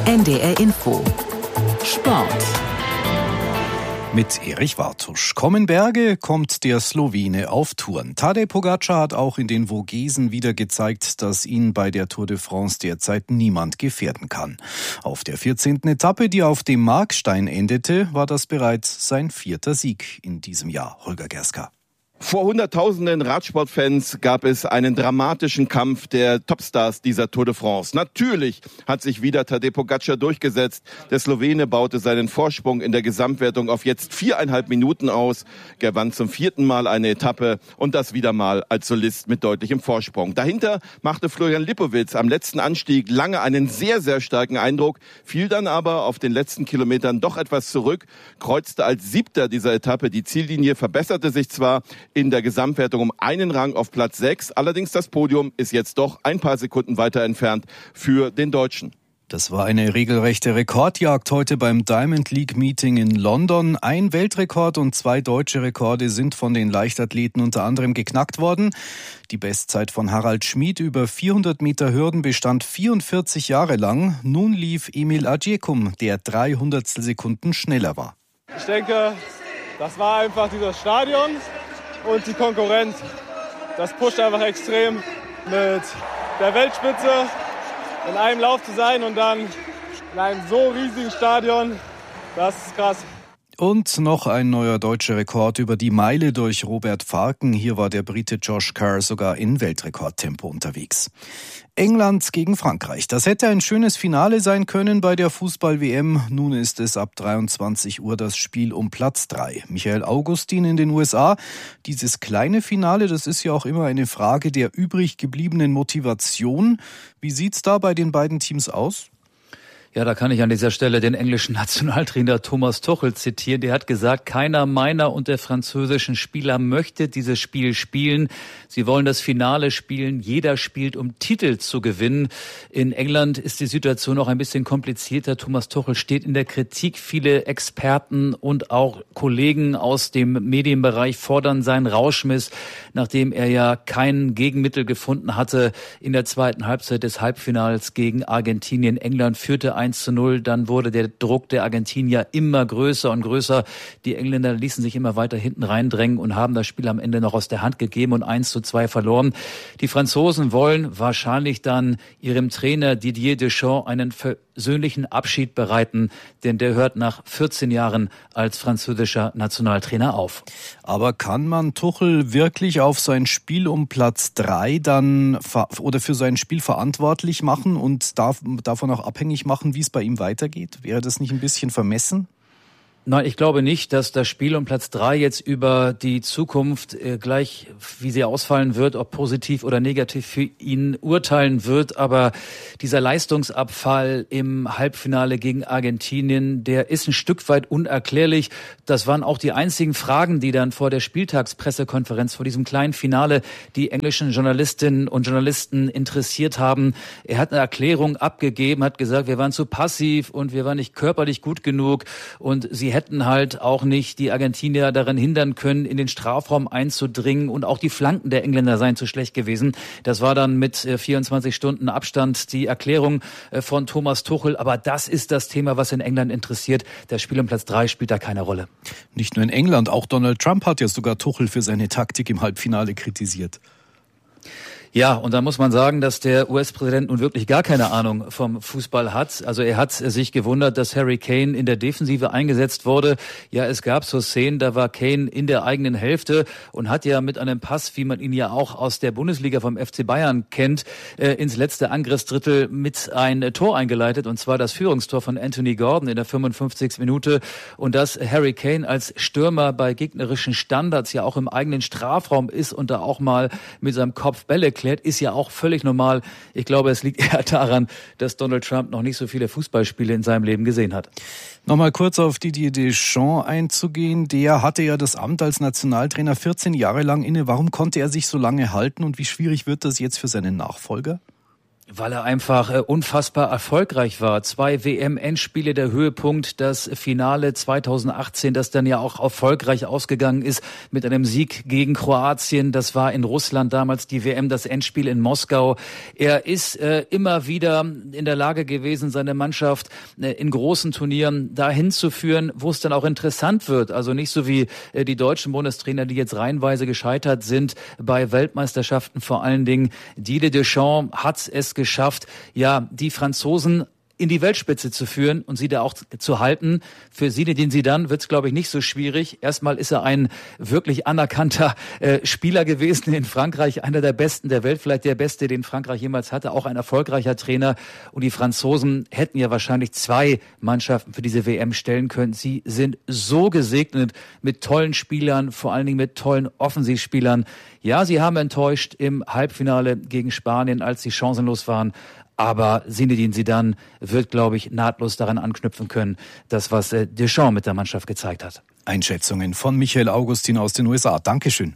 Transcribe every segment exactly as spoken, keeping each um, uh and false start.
N D R Info Sport mit Erich Wartusch. Kommen Berge, kommt der Slowene auf Touren. Tadej Pogačar hat auch in den Vogesen wieder gezeigt, dass ihn bei der Tour de France derzeit niemand gefährden kann. Auf der vierzehnten Etappe, die auf dem Markstein endete, war das bereits sein vierter Sieg in diesem Jahr. Holger Gerska. Vor Hunderttausenden Radsportfans gab es einen dramatischen Kampf der Topstars dieser Tour de France. Natürlich hat sich wieder Tadej Pogačar durchgesetzt. Der Slowene baute seinen Vorsprung in der Gesamtwertung auf jetzt viereinhalb Minuten aus, gewann zum vierten Mal eine Etappe und das wieder mal als Solist mit deutlichem Vorsprung. Dahinter machte Florian Lipowitz am letzten Anstieg lange einen sehr, sehr starken Eindruck, fiel dann aber auf den letzten Kilometern doch etwas zurück, kreuzte als Siebter dieser Etappe die Ziellinie, verbesserte sich zwar in der Gesamtwertung um einen Rang auf Platz sechs. Allerdings das Podium ist jetzt doch ein paar Sekunden weiter entfernt für den Deutschen. Das war eine regelrechte Rekordjagd heute beim Diamond League Meeting in London. Ein Weltrekord und zwei deutsche Rekorde sind von den Leichtathleten unter anderem geknackt worden. Die Bestzeit von Harald Schmid über vierhundert Meter Hürden bestand vierundvierzig Jahre lang. Nun lief Emil Agyekum, der drei Hundertstel Sekunden schneller war. Ich denke, das war einfach dieses Stadion. Und die Konkurrenz, das pusht einfach extrem, mit der Weltspitze in einem Lauf zu sein und dann in einem so riesigen Stadion, das ist krass. Und noch ein neuer deutscher Rekord über die Meile durch Robert Farken. Hier war der Brite Josh Kerr sogar in Weltrekordtempo unterwegs. England gegen Frankreich. Das hätte ein schönes Finale sein können bei der Fußball-W M. Nun ist es ab dreiundzwanzig Uhr das Spiel um Platz drei. Michael Augustin in den U S A. Dieses kleine Finale, das ist ja auch immer eine Frage der übrig gebliebenen Motivation. Wie sieht's da bei den beiden Teams aus? Ja, da kann ich an dieser Stelle den englischen Nationaltrainer Thomas Tuchel zitieren. Der hat gesagt, keiner meiner und der französischen Spieler möchte dieses Spiel spielen. Sie wollen das Finale spielen. Jeder spielt, um Titel zu gewinnen. In England ist die Situation auch ein bisschen komplizierter. Thomas Tuchel steht in der Kritik. Viele Experten und auch Kollegen aus dem Medienbereich fordern seinen Rauschmiss, nachdem er ja kein Gegenmittel gefunden hatte in der zweiten Halbzeit des Halbfinals gegen Argentinien. England führte eins zu null, dann wurde der Druck der Argentinier immer größer und größer. Die Engländer ließen sich immer weiter hinten reindrängen und haben das Spiel am Ende noch aus der Hand gegeben und eins zu zwei verloren. Die Franzosen wollen wahrscheinlich dann ihrem Trainer Didier Deschamps einen persönlichen Abschied bereiten, denn der hört nach vierzehn Jahren als französischer Nationaltrainer auf. Aber kann man Tuchel wirklich auf sein Spiel um Platz drei dann oder für sein Spiel verantwortlich machen und darf, davon auch abhängig machen, wie es bei ihm weitergeht? Wäre das nicht ein bisschen vermessen? Nein, ich glaube nicht, dass das Spiel um Platz drei jetzt über die Zukunft äh, gleich, wie sie ausfallen wird, ob positiv oder negativ für ihn urteilen wird. Aber dieser Leistungsabfall im Halbfinale gegen Argentinien, der ist ein Stück weit unerklärlich. Das waren auch die einzigen Fragen, die dann vor der Spieltagspressekonferenz, vor diesem kleinen Finale, die englischen Journalistinnen und Journalisten interessiert haben. Er hat eine Erklärung abgegeben, hat gesagt, wir waren zu passiv und wir waren nicht körperlich gut genug und sie hätten halt auch nicht die Argentinier daran hindern können, in den Strafraum einzudringen und auch die Flanken der Engländer seien zu schlecht gewesen. Das war dann mit vierundzwanzig Stunden Abstand die Erklärung von Thomas Tuchel. Aber das ist das Thema, was in England interessiert. Das Spiel um Platz drei spielt da keine Rolle. Nicht nur in England, auch Donald Trump hat ja sogar Tuchel für seine Taktik im Halbfinale kritisiert. Ja, und da muss man sagen, dass der U S-Präsident nun wirklich gar keine Ahnung vom Fußball hat. Also er hat sich gewundert, dass Harry Kane in der Defensive eingesetzt wurde. Ja, es gab so Szenen, da war Kane in der eigenen Hälfte und hat ja mit einem Pass, wie man ihn ja auch aus der Bundesliga vom F C Bayern kennt, äh, ins letzte Angriffsdrittel mit ein äh, Tor eingeleitet, und zwar das Führungstor von Anthony Gordon in der fünfundfünfzigsten Minute. Und dass Harry Kane als Stürmer bei gegnerischen Standards ja auch im eigenen Strafraum ist und da auch mal mit seinem Kopf Bälle klärt, ist ja auch völlig normal. Ich glaube, es liegt eher daran, dass Donald Trump noch nicht so viele Fußballspiele in seinem Leben gesehen hat. Nochmal kurz auf Didier Deschamps einzugehen. Der hatte ja das Amt als Nationaltrainer vierzehn Jahre lang inne. Warum konnte er sich so lange halten und wie schwierig wird das jetzt für seinen Nachfolger? Weil er einfach äh, unfassbar erfolgreich war. Zwei W M-Endspiele, der Höhepunkt, das Finale zweitausendachtzehn, das dann ja auch erfolgreich ausgegangen ist mit einem Sieg gegen Kroatien. Das war in Russland damals die W M, das Endspiel in Moskau. Er ist äh, immer wieder in der Lage gewesen, seine Mannschaft äh, in großen Turnieren dahin zu führen, wo es dann auch interessant wird. Also nicht so wie äh, die deutschen Bundestrainer, die jetzt reihenweise gescheitert sind bei Weltmeisterschaften. Vor allen Dingen Didier Deschamps hat es geschafft, ja, die Franzosen in die Weltspitze zu führen und sie da auch zu halten. Für Zinedine Zidane wird es, glaube ich, nicht so schwierig. Erstmal ist er ein wirklich anerkannter äh, Spieler gewesen in Frankreich, einer der Besten der Welt, vielleicht der Beste, den Frankreich jemals hatte, auch ein erfolgreicher Trainer. Und die Franzosen hätten ja wahrscheinlich zwei Mannschaften für diese W M stellen können. Sie sind so gesegnet mit tollen Spielern, vor allen Dingen mit tollen Offensivspielern. Ja, sie haben enttäuscht im Halbfinale gegen Spanien, als sie chancenlos waren. Aber Zinedine Zidane wird, glaube ich, nahtlos daran anknüpfen können, das, was Deschamps mit der Mannschaft gezeigt hat. Einschätzungen von Michael Augustin aus den U S A. Dankeschön.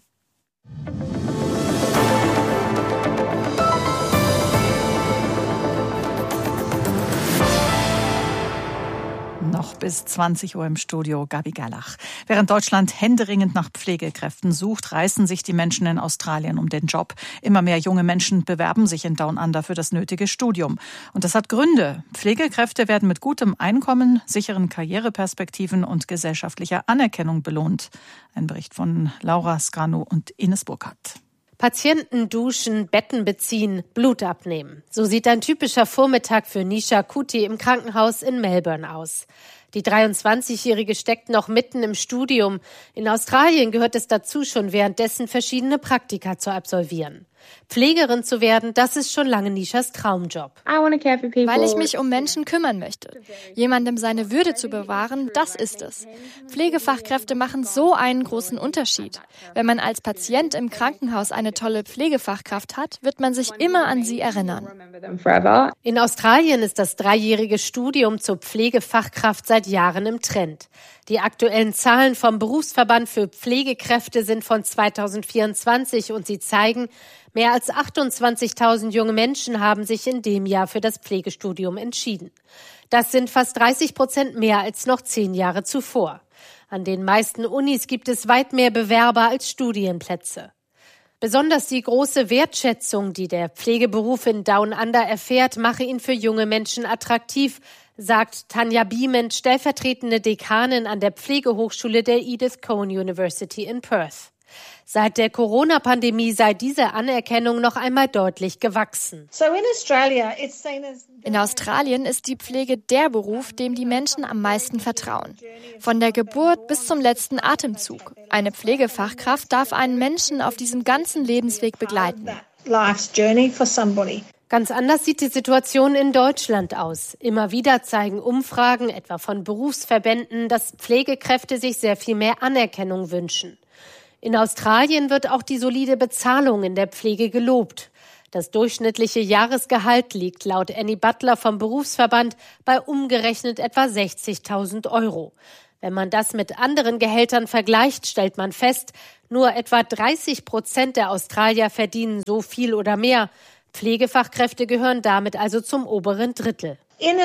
Noch bis zwanzig Uhr im Studio Gabi Gerlach. Während Deutschland händeringend nach Pflegekräften sucht, reißen sich die Menschen in Australien um den Job. Immer mehr junge Menschen bewerben sich in Down Under für das nötige Studium. Und das hat Gründe. Pflegekräfte werden mit gutem Einkommen, sicheren Karriereperspektiven und gesellschaftlicher Anerkennung belohnt. Ein Bericht von Laura Skranu und Ines Burkhardt. Patienten duschen, Betten beziehen, Blut abnehmen. So sieht ein typischer Vormittag für Nisha Kuti im Krankenhaus in Melbourne aus. Die dreiundzwanzigjährige steckt noch mitten im Studium. In Australien gehört es dazu, schon währenddessen verschiedene Praktika zu absolvieren. Pflegerin zu werden, das ist schon lange Nishas Traumjob. Weil ich mich um Menschen kümmern möchte. Jemandem seine Würde zu bewahren, das ist es. Pflegefachkräfte machen so einen großen Unterschied. Wenn man als Patient im Krankenhaus eine tolle Pflegefachkraft hat, wird man sich immer an sie erinnern. In Australien ist das dreijährige Studium zur Pflegefachkraft seit Jahren im Trend. Die aktuellen Zahlen vom Berufsverband für Pflegekräfte sind von zweitausendvierundzwanzig und sie zeigen, mehr als achtundzwanzigtausend junge Menschen haben sich in dem Jahr für das Pflegestudium entschieden. Das sind fast dreißig Prozent mehr als noch zehn Jahre zuvor. An den meisten Unis gibt es weit mehr Bewerber als Studienplätze. Besonders die große Wertschätzung, die der Pflegeberuf in Down Under erfährt, mache ihn für junge Menschen attraktiv, sagt Tanja Biement, stellvertretende Dekanin an der Pflegehochschule der Edith Cowan University in Perth. Seit der Corona-Pandemie sei diese Anerkennung noch einmal deutlich gewachsen. In Australien ist die Pflege der Beruf, dem die Menschen am meisten vertrauen. Von der Geburt bis zum letzten Atemzug. Eine Pflegefachkraft darf einen Menschen auf diesem ganzen Lebensweg begleiten. Ganz anders sieht die Situation in Deutschland aus. Immer wieder zeigen Umfragen, etwa von Berufsverbänden, dass Pflegekräfte sich sehr viel mehr Anerkennung wünschen. In Australien wird auch die solide Bezahlung in der Pflege gelobt. Das durchschnittliche Jahresgehalt liegt laut Annie Butler vom Berufsverband bei umgerechnet etwa sechzigtausend Euro. Wenn man das mit anderen Gehältern vergleicht, stellt man fest, nur etwa dreißig Prozent der Australier verdienen so viel oder mehr. Pflegefachkräfte gehören damit also zum oberen Drittel. In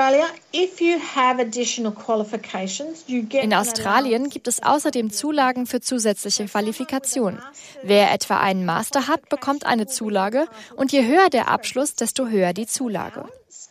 Australien gibt es außerdem Zulagen für zusätzliche Qualifikationen. Wer etwa einen Master hat, bekommt eine Zulage und je höher der Abschluss, desto höher die Zulage.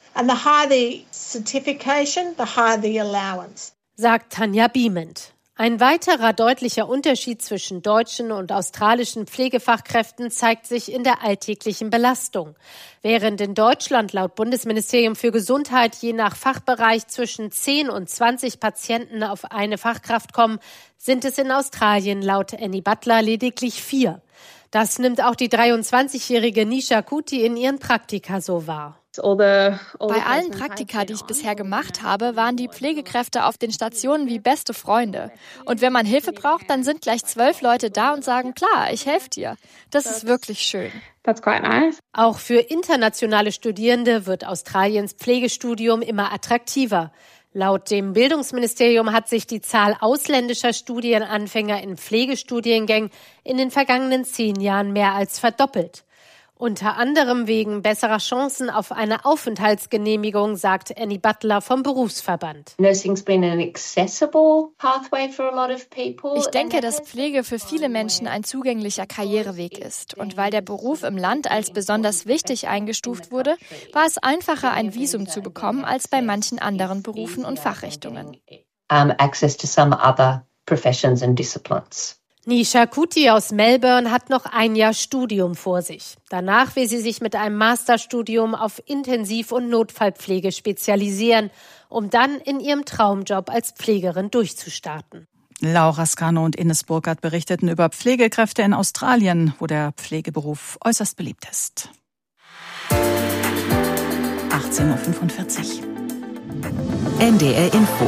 Sagt Tanja Biement. Ein weiterer deutlicher Unterschied zwischen deutschen und australischen Pflegefachkräften zeigt sich in der alltäglichen Belastung. Während in Deutschland laut Bundesministerium für Gesundheit je nach Fachbereich zwischen zehn und zwanzig Patienten auf eine Fachkraft kommen, sind es in Australien laut Annie Butler lediglich vier. Das nimmt auch die dreiundzwanzigjährige Nisha Kuti in ihren Praktika so wahr. Bei allen Praktika, die ich bisher gemacht habe, waren die Pflegekräfte auf den Stationen wie beste Freunde. Und wenn man Hilfe braucht, dann sind gleich zwölf Leute da und sagen, klar, ich helfe dir. Das ist wirklich schön. Auch für internationale Studierende wird Australiens Pflegestudium immer attraktiver. Laut dem Bildungsministerium hat sich die Zahl ausländischer Studienanfänger in Pflegestudiengängen in den vergangenen zehn Jahren mehr als verdoppelt. Unter anderem wegen besserer Chancen auf eine Aufenthaltsgenehmigung, sagt Annie Butler vom Berufsverband. Ich denke, dass Pflege für viele Menschen ein zugänglicher Karriereweg ist. Und weil der Beruf im Land als besonders wichtig eingestuft wurde, war es einfacher, ein Visum zu bekommen, als bei manchen anderen Berufen und Fachrichtungen. Um, access to some other professions and disciplines. Nisha Kuti aus Melbourne hat noch ein Jahr Studium vor sich. Danach will sie sich mit einem Masterstudium auf Intensiv- und Notfallpflege spezialisieren, um dann in ihrem Traumjob als Pflegerin durchzustarten. Laura Scano und Ines Burkhardt berichteten über Pflegekräfte in Australien, wo der Pflegeberuf äußerst beliebt ist. achtzehn Uhr fünfundvierzig. N D R Info.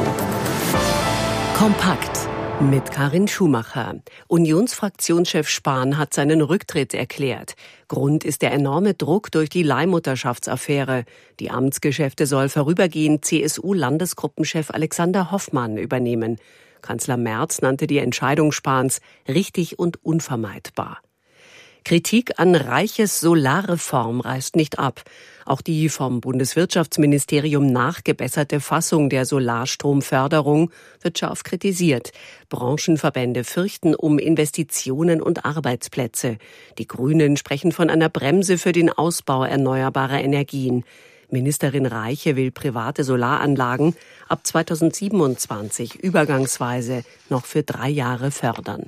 Kompakt. Mit Karin Schumacher. Unionsfraktionschef Spahn hat seinen Rücktritt erklärt. Grund ist der enorme Druck durch die Leihmutterschaftsaffäre. Die Amtsgeschäfte soll vorübergehend C S U-Landesgruppenchef Alexander Hoffmann übernehmen. Kanzler Merz nannte die Entscheidung Spahns richtig und unvermeidbar. Kritik an Reiches Solarreform reißt nicht ab. Auch die vom Bundeswirtschaftsministerium nachgebesserte Fassung der Solarstromförderung wird scharf kritisiert. Branchenverbände fürchten um Investitionen und Arbeitsplätze. Die Grünen sprechen von einer Bremse für den Ausbau erneuerbarer Energien. Ministerin Reiche will private Solaranlagen ab zweitausendsiebenundzwanzig übergangsweise noch für drei Jahre fördern.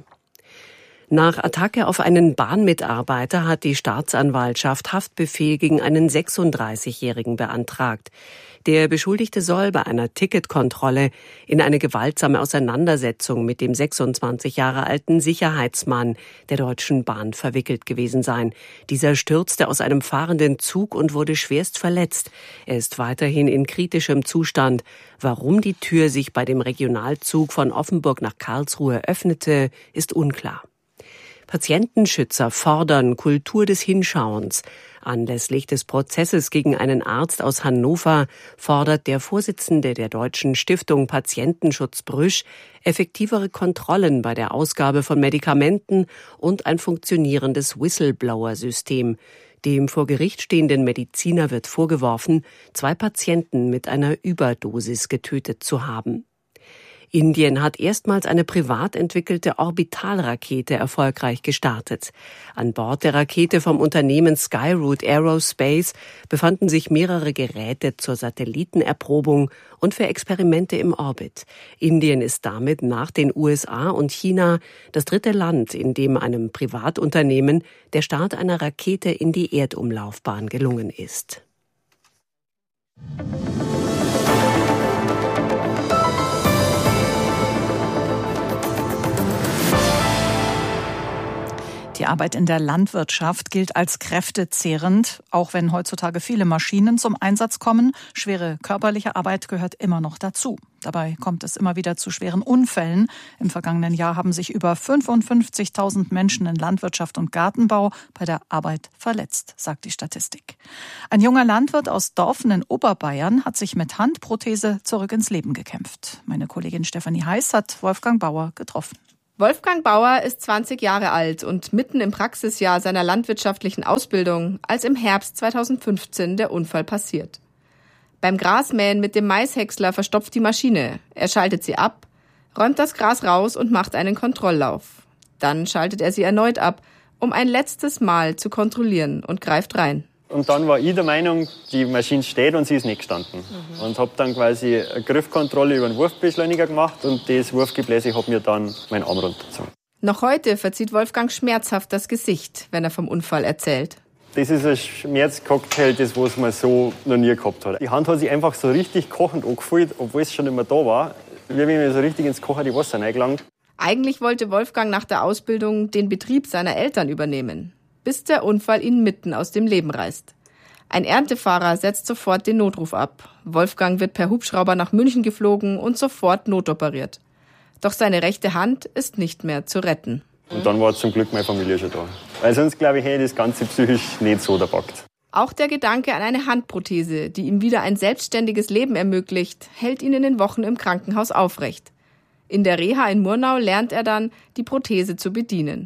Nach Attacke auf einen Bahnmitarbeiter hat die Staatsanwaltschaft Haftbefehl gegen einen sechsunddreißigjährigen beantragt. Der Beschuldigte soll bei einer Ticketkontrolle in eine gewaltsame Auseinandersetzung mit dem sechsundzwanzig Jahre alten Sicherheitsmann der Deutschen Bahn verwickelt gewesen sein. Dieser stürzte aus einem fahrenden Zug und wurde schwerst verletzt. Er ist weiterhin in kritischem Zustand. Warum die Tür sich bei dem Regionalzug von Offenburg nach Karlsruhe öffnete, ist unklar. Patientenschützer fordern Kultur des Hinschauens. Anlässlich des Prozesses gegen einen Arzt aus Hannover fordert der Vorsitzende der Deutschen Stiftung Patientenschutz Brüsch effektivere Kontrollen bei der Ausgabe von Medikamenten und ein funktionierendes Whistleblower-System. Dem vor Gericht stehenden Mediziner wird vorgeworfen, zwei Patienten mit einer Überdosis getötet zu haben. Indien hat erstmals eine privat entwickelte Orbitalrakete erfolgreich gestartet. An Bord der Rakete vom Unternehmen Skyroot Aerospace befanden sich mehrere Geräte zur Satellitenerprobung und für Experimente im Orbit. Indien ist damit nach den U S A und China das dritte Land, in dem einem Privatunternehmen der Start einer Rakete in die Erdumlaufbahn gelungen ist. Die Arbeit in der Landwirtschaft gilt als kräftezehrend, auch wenn heutzutage viele Maschinen zum Einsatz kommen. Schwere körperliche Arbeit gehört immer noch dazu. Dabei kommt es immer wieder zu schweren Unfällen. Im vergangenen Jahr haben sich über fünfundfünfzigtausend Menschen in Landwirtschaft und Gartenbau bei der Arbeit verletzt, sagt die Statistik. Ein junger Landwirt aus Dorfen in Oberbayern hat sich mit Handprothese zurück ins Leben gekämpft. Meine Kollegin Stefanie Heiß hat Wolfgang Bauer getroffen. Wolfgang Bauer ist zwanzig Jahre alt und mitten im Praxisjahr seiner landwirtschaftlichen Ausbildung, als im Herbst zweitausendfünfzehn der Unfall passiert. Beim Grasmähen mit dem Maishäcksler verstopft die Maschine. Er schaltet sie ab, räumt das Gras raus und macht einen Kontrolllauf. Dann schaltet er sie erneut ab, um ein letztes Mal zu kontrollieren und greift rein. Und dann war ich der Meinung, die Maschine steht und sie ist nicht gestanden. Mhm. Und habe dann quasi eine Griffkontrolle über den Wurfbeschleuniger gemacht und das Wurfgebläse hat mir dann meinen Arm runtergezogen. Noch heute verzieht Wolfgang schmerzhaft das Gesicht, wenn er vom Unfall erzählt. Das ist ein Schmerzcocktail, das was man so noch nie gehabt hat. Die Hand hat sich einfach so richtig kochend angefühlt, obwohl es schon nicht mehr da war. Wie wenn mir so richtig ins kochende Wasser reingelangt. Eigentlich wollte Wolfgang nach der Ausbildung den Betrieb seiner Eltern übernehmen, bis der Unfall ihn mitten aus dem Leben reißt. Ein Erntefahrer setzt sofort den Notruf ab. Wolfgang wird per Hubschrauber nach München geflogen und sofort notoperiert. Doch seine rechte Hand ist nicht mehr zu retten. Und dann war zum Glück meine Familie schon da. Weil sonst, glaube ich, hätte ich das Ganze psychisch nicht so gepackt. Auch der Gedanke an eine Handprothese, die ihm wieder ein selbstständiges Leben ermöglicht, hält ihn in den Wochen im Krankenhaus aufrecht. In der Reha in Murnau lernt er dann, die Prothese zu bedienen.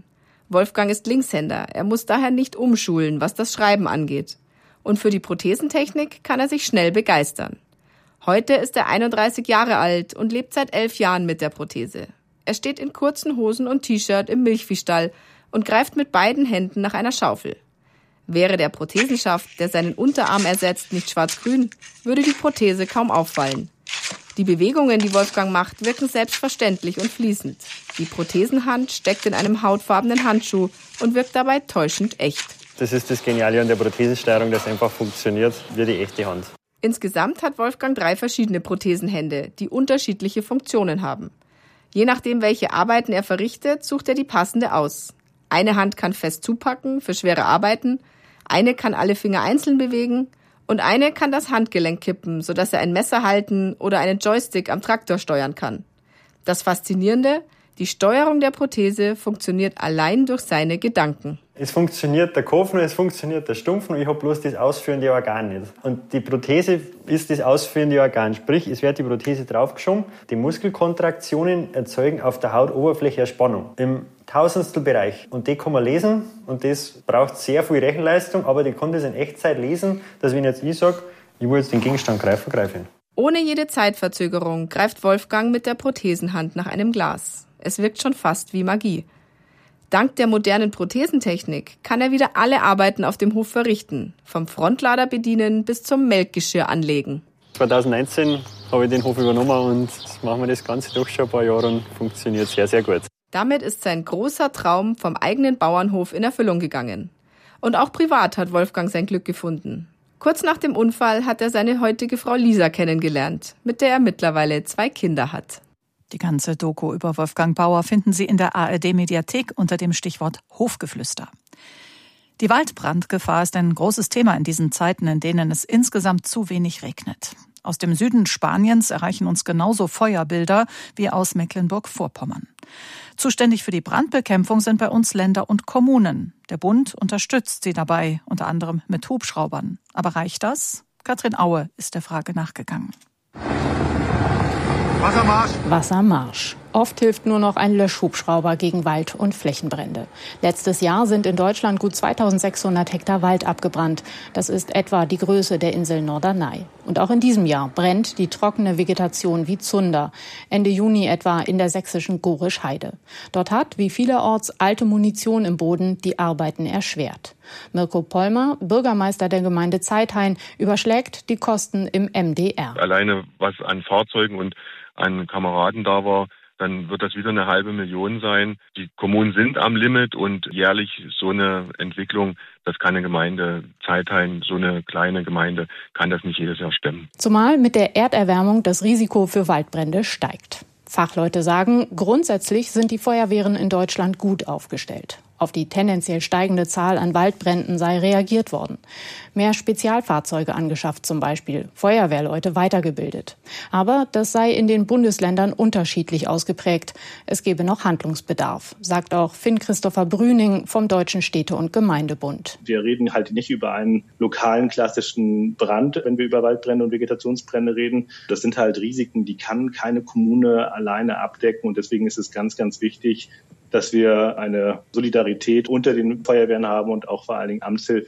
Wolfgang ist Linkshänder. Er muss daher nicht umschulen, was das Schreiben angeht. Und für die Prothesentechnik kann er sich schnell begeistern. Heute ist er einunddreißig Jahre alt und lebt seit elf Jahren mit der Prothese. Er steht in kurzen Hosen und T-Shirt im Milchviehstall und greift mit beiden Händen nach einer Schaufel. Wäre der Prothesenschaft, der seinen Unterarm ersetzt, nicht schwarz-grün, würde die Prothese kaum auffallen. Die Bewegungen, die Wolfgang macht, wirken selbstverständlich und fließend. Die Prothesenhand steckt in einem hautfarbenen Handschuh und wirkt dabei täuschend echt. Das ist das Geniale an der Prothesensteuerung, dass einfach funktioniert wie die echte Hand. Insgesamt hat Wolfgang drei verschiedene Prothesenhände, die unterschiedliche Funktionen haben. Je nachdem, welche Arbeiten er verrichtet, sucht er die passende aus. Eine Hand kann fest zupacken für schwere Arbeiten, eine kann alle Finger einzeln bewegen und eine kann das Handgelenk kippen, sodass er ein Messer halten oder einen Joystick am Traktor steuern kann. Das Faszinierende: Die Steuerung der Prothese funktioniert allein durch seine Gedanken. Es funktioniert der Kopf nur, es funktioniert der Stumpf nur, ich habe bloß das ausführende Organ nicht. Und die Prothese ist das ausführende Organ, sprich, es wird die Prothese draufgeschoben, die Muskelkontraktionen erzeugen auf der Hautoberfläche eine Spannung im Tausendstelbereich. Und die kann man lesen und das braucht sehr viel Rechenleistung, aber die kann das in Echtzeit lesen, dass wenn jetzt ich sage, ich will jetzt den Gegenstand greifen, greife ihn. Ohne jede Zeitverzögerung greift Wolfgang mit der Prothesenhand nach einem Glas. Es wirkt schon fast wie Magie. Dank der modernen Prothesentechnik kann er wieder alle Arbeiten auf dem Hof verrichten. Vom Frontlader bedienen bis zum Melkgeschirr anlegen. zweitausendneunzehn habe ich den Hof übernommen und jetzt machen wir das Ganze doch schon ein paar Jahre und funktioniert sehr, sehr gut. Damit ist sein großer Traum vom eigenen Bauernhof in Erfüllung gegangen. Und auch privat hat Wolfgang sein Glück gefunden. Kurz nach dem Unfall hat er seine heutige Frau Lisa kennengelernt, mit der er mittlerweile zwei Kinder hat. Die ganze Doku über Wolfgang Bauer finden Sie in der A R D-Mediathek unter dem Stichwort Hofgeflüster. Die Waldbrandgefahr ist ein großes Thema in diesen Zeiten, in denen es insgesamt zu wenig regnet. Aus dem Süden Spaniens erreichen uns genauso Feuerbilder wie aus Mecklenburg-Vorpommern. Zuständig für die Brandbekämpfung sind bei uns Länder und Kommunen. Der Bund unterstützt sie dabei, unter anderem mit Hubschraubern. Aber reicht das? Katrin Aue ist der Frage nachgegangen. Wassermarsch. Wassermarsch. Oft hilft nur noch ein Löschhubschrauber gegen Wald- und Flächenbrände. Letztes Jahr sind in Deutschland gut zweitausendsechshundert Hektar Wald abgebrannt. Das ist etwa die Größe der Insel Norderney. Und auch in diesem Jahr brennt die trockene Vegetation wie Zunder. Ende Juni etwa in der sächsischen Gorisch-Heide. Dort hat, wie vielerorts, alte Munition im Boden die Arbeiten erschwert. Mirko Pollmer, Bürgermeister der Gemeinde Zeithain, überschlägt die Kosten im M D R. Alleine was an Fahrzeugen und an Kameraden da war, dann wird das wieder eine halbe Million sein. Die Kommunen sind am Limit und jährlich so eine Entwicklung, das kann eine Gemeinde Zeithain, so eine kleine Gemeinde, kann das nicht jedes Jahr stemmen. Zumal mit der Erderwärmung das Risiko für Waldbrände steigt. Fachleute sagen, grundsätzlich sind die Feuerwehren in Deutschland gut aufgestellt. Auf die tendenziell steigende Zahl an Waldbränden sei reagiert worden. Mehr Spezialfahrzeuge angeschafft zum Beispiel, Feuerwehrleute weitergebildet. Aber das sei in den Bundesländern unterschiedlich ausgeprägt. Es gebe noch Handlungsbedarf, sagt auch Finn-Christopher Brüning vom Deutschen Städte- und Gemeindebund. Wir reden halt nicht über einen lokalen klassischen Brand, wenn wir über Waldbrände und Vegetationsbrände reden. Das sind halt Risiken, die kann keine Kommune alleine abdecken. Und deswegen ist es ganz, ganz wichtig, dass wir eine Solidarität unter den Feuerwehren haben und auch vor allen Dingen Amtshilfe